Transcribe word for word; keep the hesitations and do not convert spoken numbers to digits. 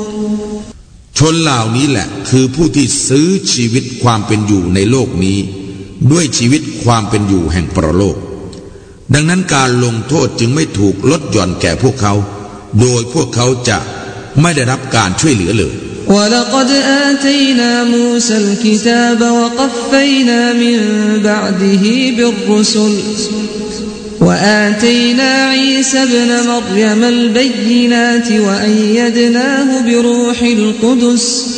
ชนเหล่านี้แหละคือผู้ที่ซื้อชีวิตความเป็นอยู่ในโลกนี้ด้วยชีวิตความเป็นอยู่แห่งปรโลกดังนั้นการลงโทษจึงไม่ถูกลดหย่อนแก่พวกเขาโดยพวกเขาจะไม่ได้รับการช่วยเหลือเลย وَلَقَدْ آتَيْنَا مُوسَى الْكِتَابَ وَقَفَّيْنَا مِن بَعْدِهِ بِالرُّسُلِ وَآتَيْنَا عِيسَى ابْنَ مَرْيَمَ الْبَيِّنَاتِ وَأَيَّدْنَاهُ بِرُوحِ الْقُدُسِ